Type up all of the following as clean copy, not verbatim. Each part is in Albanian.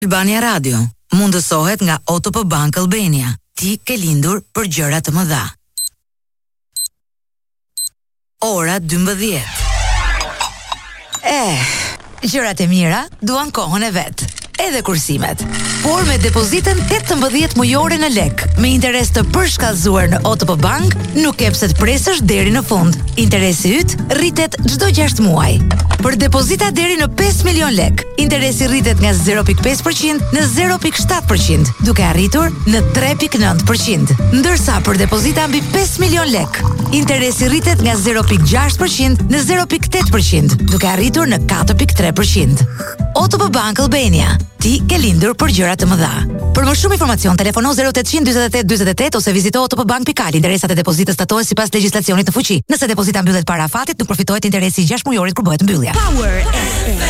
Albania Radio mundësohet nga OTP Bank Albania. Ti ke lindur për gjëra të mëdha. Ora 12. Gjërat e mira duan kohën e vet. Edhe kursimet. Por me depozitën 18 mujore në lek, me interes të përshkallëzuar në OTP Bank, nuk ke pse të presësh deri në fund. Interesi yt rritet çdo 6 muaj. Për depozita deri në 5 milion lek, interesi rritet nga 0.5% në 0.7%, duke arritur në 3.9%. Ndërsa për depozita mbi 5 milion lek, interesi rritet nga 0.6% në 0.8%, duke arritur në 4.3%. OTP Bank Albania. Ti ke lindur për gjëra të mëdha. Për më shumë informacion, telefono 0800 48 48 ose vizito otpbank.al. Interesat e depozitës statohen sipas legjislacionit në fuqi. Nëse depozita mbyllet para afatit, nuk përfitohet interesi i 6 mujorit kur bëhet mbyllja. Power FM.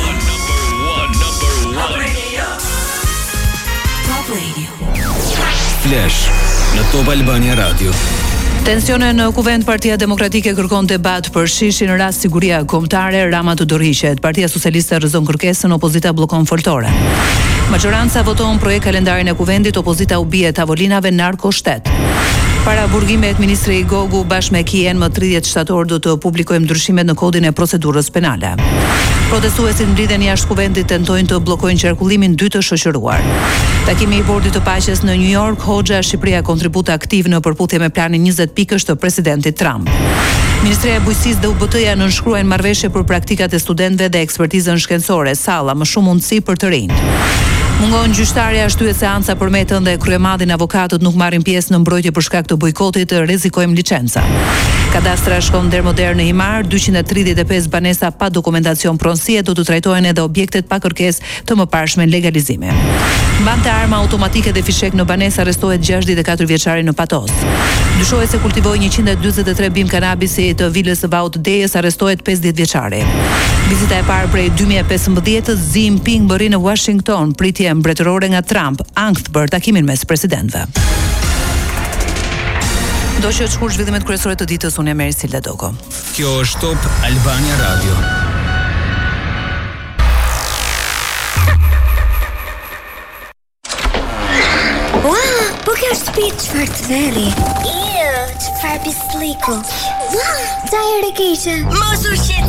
Top Radio. Flash në Top Albania Radio. Tensione në Kuvend, Partia Demokratike kërkon debat për shishin në rast siguria kombëtare, Rama të dorëhiqet. Partia Socialiste rrezon kërkesën, opozita bllokon foltore. Majoranca voton projekt kalendarin e Kuvendit, opozita u bie tavolinave narko-shtet. Para burgimet, ministri Gogu bashkë me Kien më 30 shtator do të publikojmë ndryshimet në kodin e procedurës penale. Protestuesit mblidhen jashtë Kuvendit tentojnë të bllokojnë qarkullimin 2 të shoqëruar. Takimi i Bordit të Paqes në New York, Hoxha, Shqipëria kontribut aktiv në përputhje me planin 20 pikësh të presidentit Trump. Ministria e Bujqësisë dhe UBT-ja nënshkruajnë marrëveshje për praktikat e studentëve dhe ekspertizën shkencore, salla më shumë mundësi për të rinjt. Mungon gjyqtarja, shtyhet seanca për Metën dhe kryemadhin avokatët nuk marrin pjesë në mbrojtje për shkak të bojkotit, rrezikojmë licenca. Kadastra shkon der modern në Himar, 235 banesa pa dokumentacion pronësie do të trajtohen edhe objektet pa kërkesë të mëparshme legalizimi. Mbante arma automatike dhe fishek në banesë, arrestohet 64 vjeçari në Patos. Dyshohet se kultivoi 143 bim kanabisi të vilës së Vaut Dejës, arrestohet 50 vjeçari. Vizita e parë prej 2015, Xi Jinping bëri në Washington, pritje mbretërore nga Trump, ankth për takimin mes presidentëve. Do që shkur zhvillimet kryesore të ditës, unë jam Silda Doko. Kjo është Top Albania Radio. Po kjo është shtëpi çfarë të veri? Çfarë pisliku? Sa herë keqe? Mos u shqetëso.